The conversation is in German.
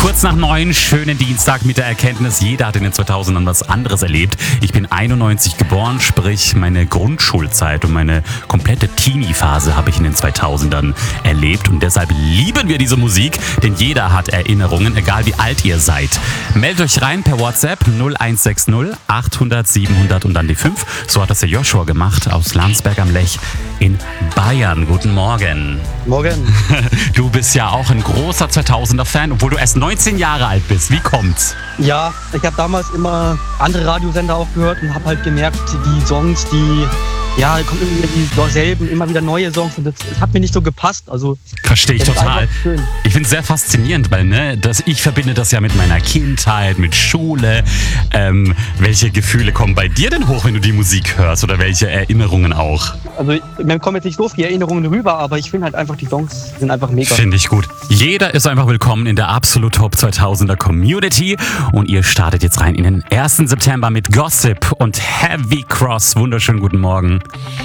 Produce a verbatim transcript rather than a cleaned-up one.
Kurz nach neun, schönen Dienstag mit der Erkenntnis, jeder hat in den zweitausendern was anderes erlebt. Ich bin einundneunzig geboren, sprich meine Grundschulzeit und meine komplette Teenie-Phase habe ich in den zweitausendern erlebt. Und deshalb lieben wir diese Musik, denn jeder hat Erinnerungen, egal wie alt ihr seid. Meldet euch rein per WhatsApp null eins sechs null achthundert siebenhundert und dann die fünf. So hat das der Joshua gemacht aus Landsberg am Lech in Bayern. Guten Morgen. Morgen. Du bist ja auch ein großer zweitausender-Fan, obwohl du erst neunzehn Jahre alt bist. Wie kommt's? Ja, ich habe damals immer andere Radiosender auch gehört und habe halt gemerkt, die Songs, die, ja, kommen immer wieder dieselben, immer wieder neue Songs und das, das hat mir nicht so gepasst. Also Verstehe ich das ist total. einfach schön. Ich finde es sehr faszinierend, weil ne, das, ich verbinde das ja mit meiner Kindheit, mit Schule. Ähm, welche Gefühle kommen bei dir denn hoch, wenn du die Musik hörst oder welche Erinnerungen auch? Also mir kommen jetzt nicht so viele Erinnerungen rüber, aber ich finde halt einfach, die Songs sind einfach mega. Finde ich gut. Jeder ist einfach willkommen in der Absolut Top zweitausender Community und ihr startet jetzt rein in den ersten September mit Gossip und Heavy Cross. Wunderschönen guten Morgen.